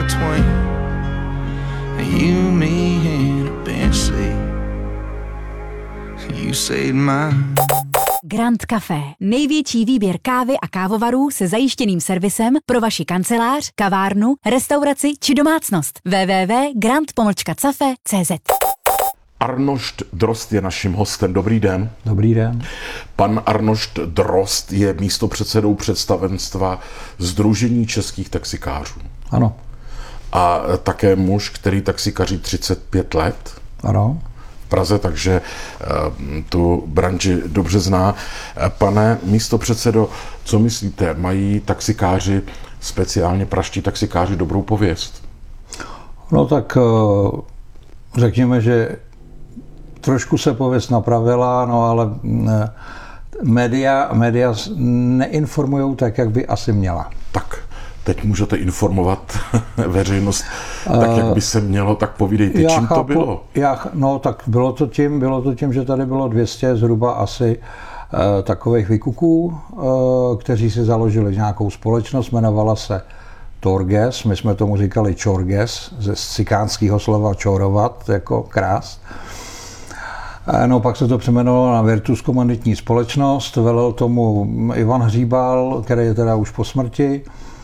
between you, me, and a bench seat. You saved mine. Grand Café. Největší výběr kávy a kávovarů se zajištěným servisem pro vaši kancelář, kavárnu, restauraci či domácnost. www.grand-cafe.cz. Arnošt Drozd je naším hostem. Dobrý den. Dobrý den. Pan Arnošt Drozd je místopředsedou představenstva Sdružení českých taxikářů. Ano. A také muž, který taxikaří 35 let. Ano. V Praze, takže tu branži dobře zná. Pane místopředsedo, co myslíte, mají taxikáři, speciálně pražští taxikáři, dobrou pověst? No tak řekněme, že trošku se pověst napravila, no ale média neinformujou tak, jak by asi měla. Tak, teď můžete informovat veřejnost tak, jak by se mělo, tak povídejte, čím to bylo? No tak bylo to tím, že tady bylo 200 zhruba asi takových vykuků, kteří si založili nějakou společnost, jmenovala se Torges, my jsme tomu říkali Čorges, ze cikánského slova čorovat, jako krást. No, pak se to přeměnovalo na Virtus Komanditní společnost, velel tomu Ivan Hříbal, který je teda už po smrti.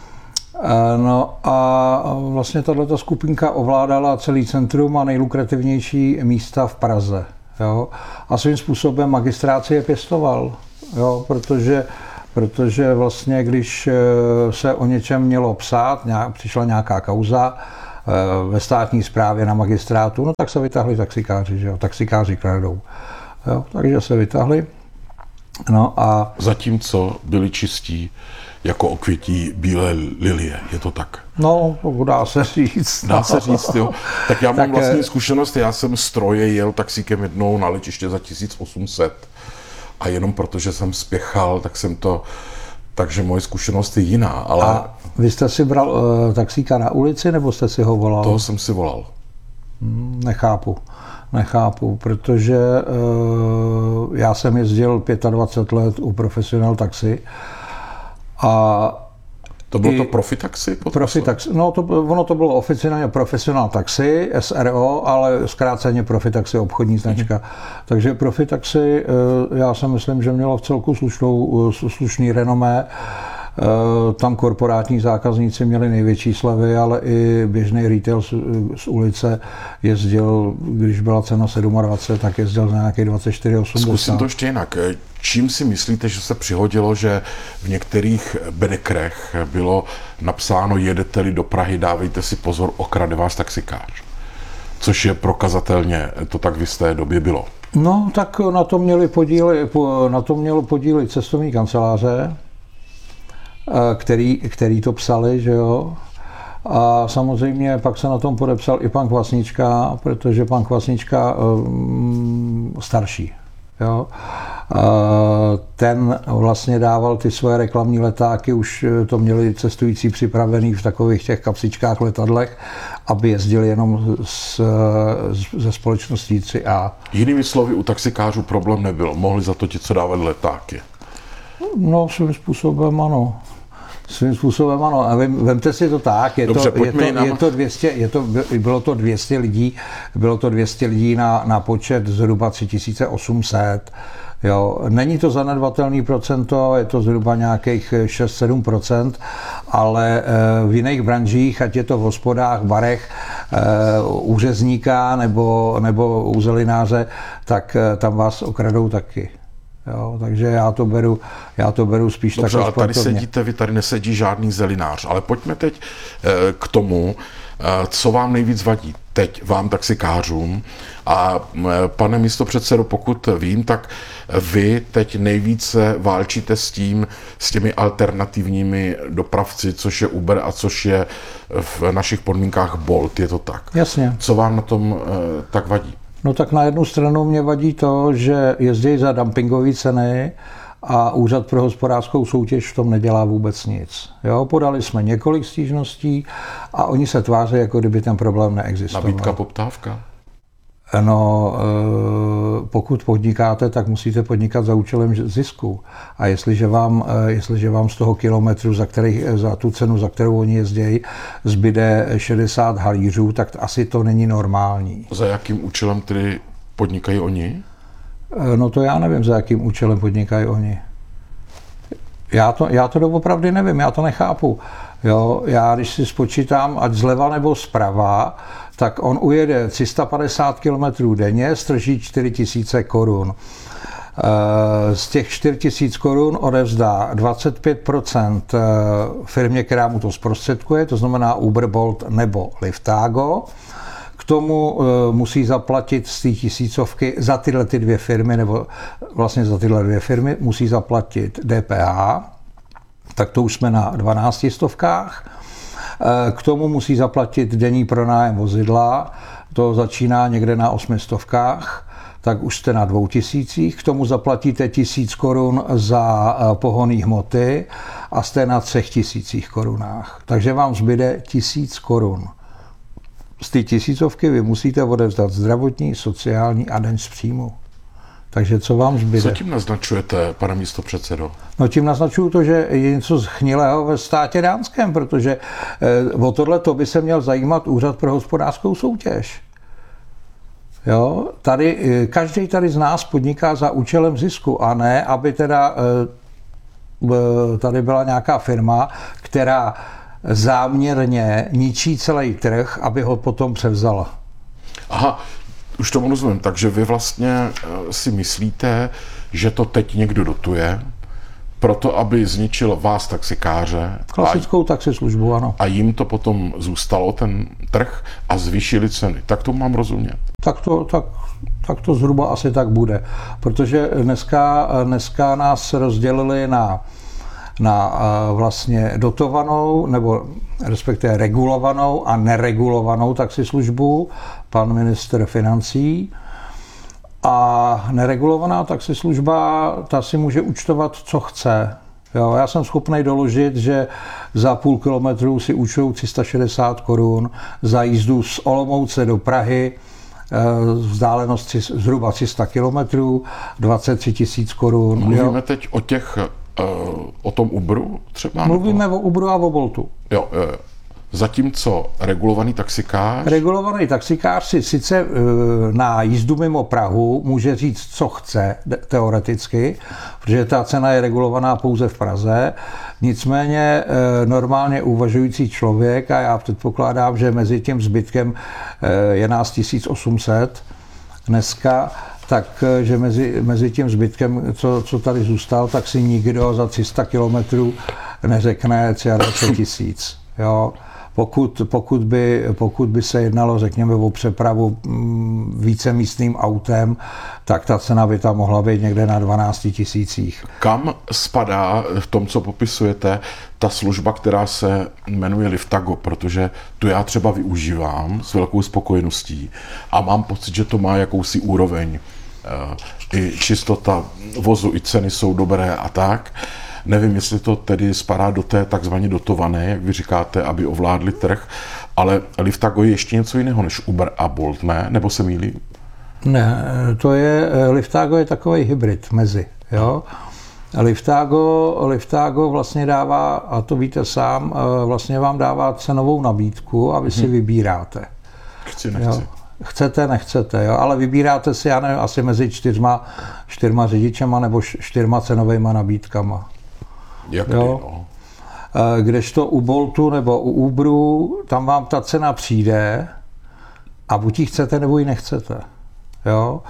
No a vlastně tato skupinka ovládala celý centrum a nejlukrativnější místa v Praze. Jo? A svým způsobem magistrát si je pěstoval, jo? Protože vlastně, když se o něčem mělo psát, přišla nějaká kauza ve státní správě na magistrátu, no tak se vytáhli taxikáři, že jo? Taxikáři kradou. Jo? Takže se vytáhli. No a zatímco byli čistí jako okvětí bílé lilie, je to tak? No, dá se říct. Dá se říct, jo. Tak já mám vlastní zkušenost, já jsem stroje jel taxíkem jednou na letiště za 1800 a jenom protože jsem spěchal, takže moje zkušenost je jiná, ale... A vy jste si bral taxíka na ulici, nebo jste si ho volal? Toho jsem si volal. Nechápu, protože já jsem jezdil 25 let u Professional Taxi a to bylo to Profitaxi? Profitaxi, no ono to bylo oficiálně Professional Taxi, SRO, ale zkráceně Profitaxi obchodní značka. Takže Profitaxi, já si myslím, že mělo v celku slušný renomé. Tam korporátní zákazníci měli největší slevy, ale i běžný retail z ulice jezdil, když byla cena 27, tak jezdil na nějaký 24,80. Zkusím to ještě jinak. Čím si myslíte, že se přihodilo, že v některých bedekrech bylo napsáno jedete-li do Prahy, dávejte si pozor, okrade vás taxikář? Což je prokazatelně, to tak v jisté době bylo. No, tak na to mělo podíly cestovní kanceláře, který to psali, že jo. A samozřejmě pak se na tom podepsal i pan Kvasnička, protože pan Kvasnička starší, jo. Ten vlastně dával ty svoje reklamní letáky, už to měli cestující připravený v takových těch kapsičkách letadlech, aby jezdili jenom ze společností 3A. Jinými slovy, u taxikářů problém nebyl, mohli za to ti, co dávali letáky. No, svým způsobem ano. A vemte si to tak, bylo to 200 lidí na počet zhruba 3800. Jo. Není to zanedbatelný procento, je to zhruba nějakých 6-7%, ale v jiných branžích, ať je to v hospodách, barech, u řezníka nebo u zelináře, tak tam vás okradou taky. Jo, takže já to beru spíš dobře, takhle sportovně. Tady sedíte, vy tady nesedí žádný zelinář, ale pojďme teď k tomu, co vám nejvíc vadí teď vám taxikářům. A pane místopředsedo, pokud vím, tak vy teď nejvíce válčíte s těmi alternativními dopravci, což je Uber a což je v našich podmínkách Bolt, je to tak? Jasně. Co vám na tom tak vadí? No tak na jednu stranu mě vadí to, že jezdí za dumpingové ceny a Úřad pro hospodářskou soutěž v tom nedělá vůbec nic. Jo, podali jsme několik stížností a oni se tváří, jako kdyby ten problém neexistoval. Nabídka, poptávka? No, pokud podnikáte, tak musíte podnikat za účelem zisku. A jestliže vám z toho kilometru, za tu cenu, za kterou oni jezdí, zbyde 60 halířů, tak asi to není normální. Za jakým účelem tedy podnikají oni? No to já nevím, za jakým účelem podnikají oni. Já to doopravdy nevím, já to nechápu. Jo, já když si spočítám, ať zleva nebo zprava, tak on ujede 350 km denně, strží 4 000 korun. Z těch 4 000 korun odevzdá 25% firmě, která mu to zprostředkuje, to znamená Uber, Bolt nebo Liftago. K tomu musí zaplatit z té tisícovky za tyhle ty dvě firmy, nebo vlastně za tyhle dvě firmy musí zaplatit DPH, tak to už jsme na 12 stovkách. K tomu musí zaplatit denní pronájem vozidla, to začíná někde na 8 stovkách, tak už jste na 2000. K tomu zaplatíte 1000 korun za pohonné hmoty a jste na 3000 korunách. Takže vám zbyde 1000 korun. Z té tisícovky vy musíte odevzdat zdravotní, sociální a daň z příjmu. Takže co vám zbyde? Co tím naznačujete, pane místopředsedo? No tím naznačuju to, že je něco schnilého ve státě dánském, protože o tohle to by se měl zajímat Úřad pro hospodářskou soutěž. Jo? Každý tady z nás podniká za účelem zisku a ne, aby teda tady byla nějaká firma, která záměrně ničí celý trh, aby ho potom převzala. Aha, už tomu rozumím. Takže vy vlastně si myslíte, že to teď někdo dotuje, proto aby zničil vás taxikáře. Klasickou taxislužbu, ano. A jim to potom zůstalo, ten trh, a zvýšili ceny. Tak to mám rozumět. Tak to zhruba asi tak bude. Protože dneska nás rozdělili na vlastně dotovanou, nebo respektive regulovanou a neregulovanou taxislužbu, pan ministr financí. A neregulovaná taxislužba, ta si může účtovat, co chce. Jo, já jsem schopný doložit, že za půl kilometru si účtují 360 korun, za jízdu z Olomouce do Prahy, vzdálenost zhruba 300 kilometrů, 23 000 korun. Mluvíme teď o tom Uberu třeba? Mluvíme o Uberu a o Boltu. Jo. Zatímco regulovaný taxikář si sice na jízdu mimo Prahu může říct, co chce teoreticky, protože ta cena je regulovaná pouze v Praze, nicméně normálně uvažující člověk, a já předpokládám, že mezi tím zbytkem je nás 1800 dneska, takže mezi tím zbytkem, co tady zůstal, tak si nikdo za 300 kilometrů neřekne 23 000. Jo. Pokud by se jednalo, řekněme, o přepravu vícemístným autem, tak ta cena by tam mohla být někde na 12 000. Kam spadá v tom, co popisujete, ta služba, která se jmenuje Liftago, protože tu já třeba využívám s velkou spokojeností a mám pocit, že to má jakousi úroveň. I čistota vozu, i ceny jsou dobré a tak. Nevím, jestli to tedy spadá do té takzvaně dotované, jak vy říkáte, aby ovládli trh, ale Liftago je ještě něco jiného než Uber a Bolt, ne? Nebo se mýlím? Ne, Liftago je takový hybrid mezi, jo. Liftago vlastně dává, a to víte sám, vlastně vám dává cenovou nabídku a vy si vybíráte. Chci, nechci. Jo. Chcete, nechcete, jo, ale vybíráte si, já nevím, asi mezi čtyřma řidičema nebo 4 cenovými nabídkama. Jak no? Kdežto u Boltu nebo u Uberu, tam vám ta cena přijde a buď ji chcete, nebo ji nechcete. Jo?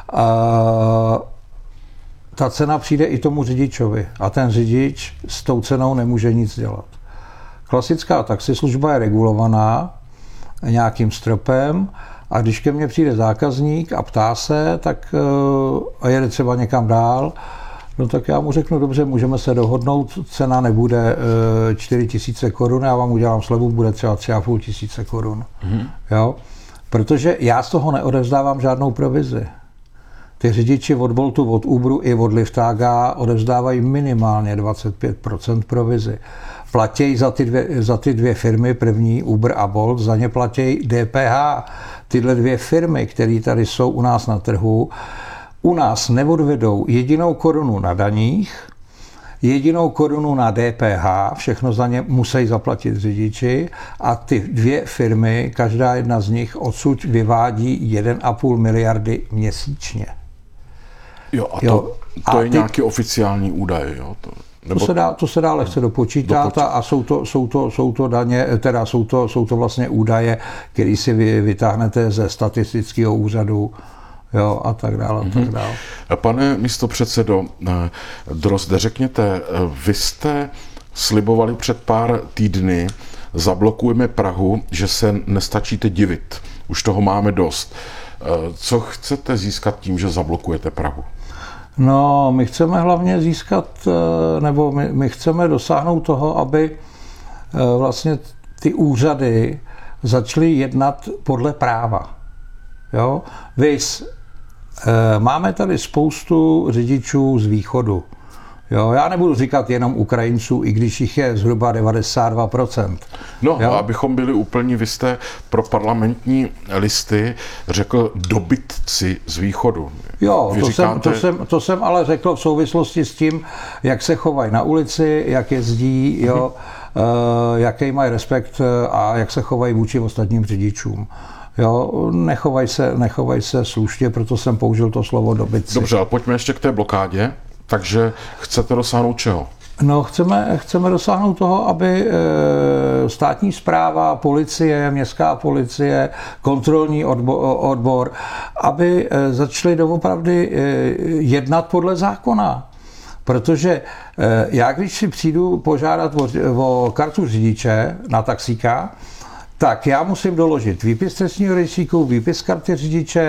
Ta cena přijde i tomu řidičovi a ten řidič s tou cenou nemůže nic dělat. Klasická taxislužba je regulovaná nějakým stropem, a když ke mně přijde zákazník a ptá se, tak a jede třeba někam dál, no tak já mu řeknu, dobře, můžeme se dohodnout, cena nebude 4 000 korun, já vám udělám slevu, bude třeba 3 500 korun. Jo? Protože já z toho neodevzdávám žádnou provizi. Ty řidiči od Boltu, od Uberu i od Liftaga odevzdávají minimálně 25% provizi. platí za ty dvě firmy, první Uber a Bolt, za ně platí DPH. Tyhle dvě firmy, které tady jsou u nás na trhu, u nás neodvedou jedinou korunu na daních, jedinou korunu na DPH, všechno za ně musí zaplatit řidiči a ty dvě firmy, každá jedna z nich odsud vyvádí 1,5 miliardy měsíčně. Jo, a to je nějaký oficiální údaj, jo? To se dá lehce dopočítat a jsou to daně, teda jsou to vlastně údaje, které si vy vytáhnete ze statistického úřadu, jo, a tak dále, tak dále. Pane místopředsedo Drozde, řekněte, vy jste slibovali před pár týdny, zablokujeme Prahu, že se nestačíte divit. Už toho máme dost. Co chcete získat tím, že zablokujete Prahu? No, my chceme hlavně získat, nebo my chceme dosáhnout toho, aby vlastně ty úřady začaly jednat podle práva. Jo? Máme tady spoustu řidičů z východu. Jo, já nebudu říkat jenom Ukrajinců, i když jich je zhruba 92%. No, jo? Abychom byli úplně, vy jste pro parlamentní listy řekl dobytci z východu. Jo, to jsem ale řekl v souvislosti s tím, jak se chovají na ulici, jak jezdí, jo, jaký mají respekt a jak se chovají vůči ostatním řidičům. Jo, nechovají se slušně, proto jsem použil to slovo dobytci. Dobře, ale pojďme ještě k té blokádě. Takže chcete dosáhnout čeho? No, chceme dosáhnout toho, aby státní správa, policie, městská policie, kontrolní odbor, aby začali doopravdy jednat podle zákona. Protože já, když si přijdu požádat o kartu řidiče na taxíka, tak já musím doložit výpis trestního rejstříku, výpis karty řidiče,